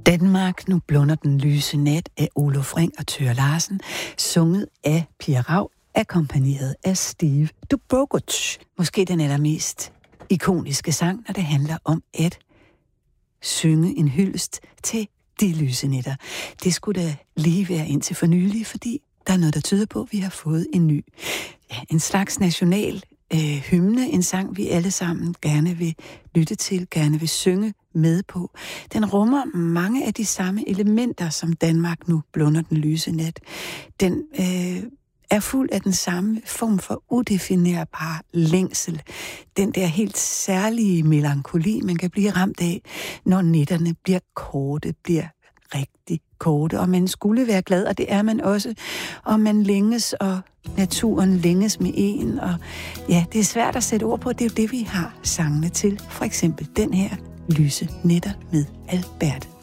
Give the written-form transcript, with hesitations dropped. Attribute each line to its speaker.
Speaker 1: Danmark, nu blunder den lyse nat af Olof Ring og Thøger Larsen, sunget af Pia Rau, akkompagneret af Steve Duboguc. Måske den allermest ikoniske sang, når det handler om at synge en hyldest til de lyse nætter. Det skulle da lige være indtil for nylig, fordi der er noget, der tyder på, at vi har fået en ny, en slags national hymne, en sang, vi alle sammen gerne vil lytte til, gerne vil synge med på. Den rummer mange af de samme elementer, som Danmark nu blunder den lyse nat. Den er fuld af den samme form for udefinerbar længsel. Den der helt særlige melankoli, man kan blive ramt af, når nætterne bliver korte, bliver rigtig korte, og man skulle være glad, og det er man også, og man længes, og naturen længes med en, og ja, det er svært at sætte ord på, det er jo det, vi har sangene til. For eksempel den her, Lyse Nætter med Alberte.